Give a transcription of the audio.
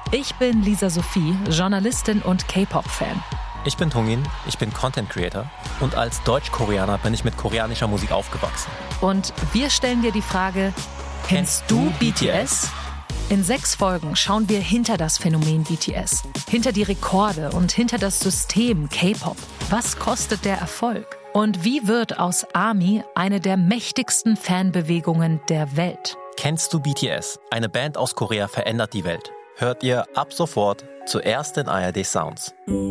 Ich bin Lisa Sophie, Journalistin und K-Pop-Fan. Ich bin Tongin, ich bin Content Creator und als Deutsch-Koreaner bin ich mit koreanischer Musik aufgewachsen. Und wir stellen dir die Frage, kennst du BTS? In 6 Folgen schauen wir hinter das Phänomen BTS, hinter die Rekorde und hinter das System K-Pop. Was kostet der Erfolg? Und wie wird aus ARMY eine der mächtigsten Fanbewegungen der Welt? Kennst du BTS? Eine Band aus Korea verändert die Welt. Hört ihr ab sofort zuerst in ARD Sounds.